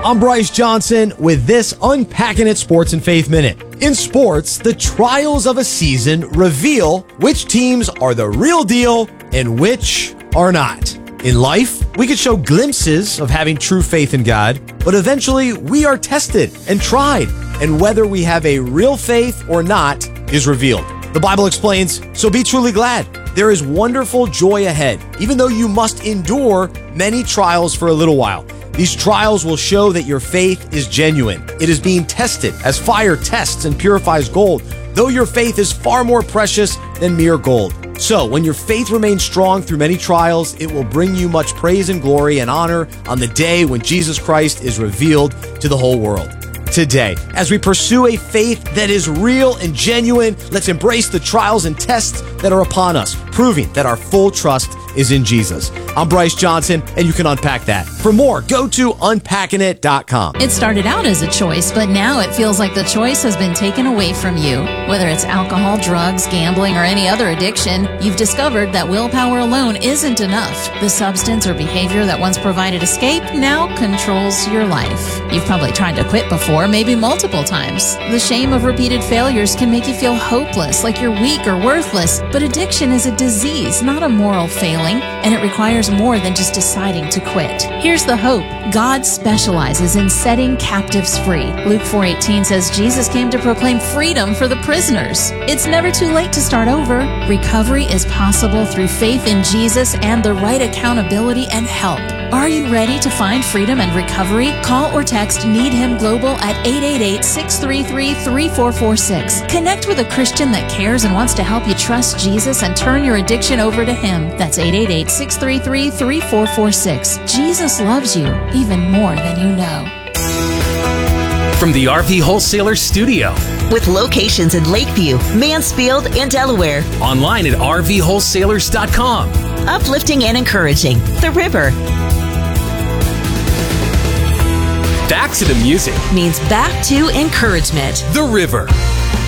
I'm Bryce Johnson with this Unpacking It Sports and Faith Minute. In sports, the trials of a season reveal which teams are the real deal and which are not. In life, we could show glimpses of having true faith in God, but eventually we are tested and tried, and whether we have a real faith or not is revealed. The Bible explains, so be truly glad. There is wonderful joy ahead, even though you must endure many trials for a little while. These trials will show that your faith is genuine. It is being tested as fire tests and purifies gold, though your faith is far more precious than mere gold. So, when your faith remains strong through many trials, it will bring you much praise and glory and honor on the day when Jesus Christ is revealed to the whole world. Today, as we pursue a faith that is real and genuine, let's embrace the trials and tests that are upon us, proving that our full trust is in Jesus. I'm Bryce Johnson, and you can unpack that. For more, go to unpackingit.com. It started out as a choice, but now it feels like the choice has been taken away from you. Whether it's alcohol, drugs, gambling, or any other addiction, you've discovered that willpower alone isn't enough. The substance or behavior that once provided escape now controls your life. You've probably tried to quit before, maybe multiple times. The shame of repeated failures can make you feel hopeless, like you're weak or worthless. But addiction is a disease, not a moral failing, and it requires more than just deciding to quit. Here's the hope. God specializes in setting captives free. Luke 4:18 says Jesus came to proclaim freedom for the prisoners. It's never too late to start over. Recovery is possible through faith in Jesus and the right accountability and help. Are you ready to find freedom and recovery? Call or text Need Him Global at 888-633-3446. Connect with a Christian that cares and wants to help you trust Jesus and turn your addiction over to Him. That's 888-633-3446. Jesus loves you even more than you know. From the RV Wholesaler Studio. With locations in Lakeview, Mansfield, and Delaware. Online at RVWholesalers.com. Uplifting and encouraging. The River. Back to the music. Means back to encouragement. The River.